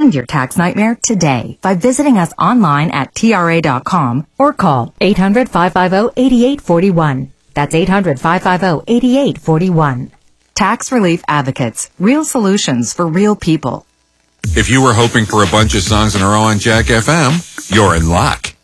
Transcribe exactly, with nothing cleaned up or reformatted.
End your tax nightmare today by visiting us online at T R A dot com or call eight hundred, five five zero, eight eight four one. That's eight hundred, five five zero, eight eight four one. Tax Relief Advocates. Real solutions for real people. If you were hoping for a bunch of songs in a row on Jack F M, you're in luck.